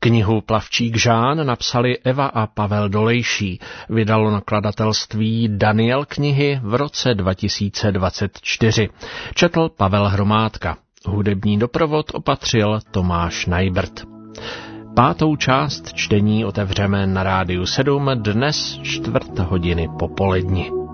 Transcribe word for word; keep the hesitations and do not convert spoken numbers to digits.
Knihu Plavčík Žán napsali Eva a Pavel Dolejší. Vydalo nakladatelství Daniel knihy v roce dva tisíce dvacet čtyři. Četl Pavel Hromádka. Hudební doprovod opatřil Tomáš Najbrt. Pátou část čtení otevřeme na Rádiu sedm dnes čtvrt hodiny popoledni.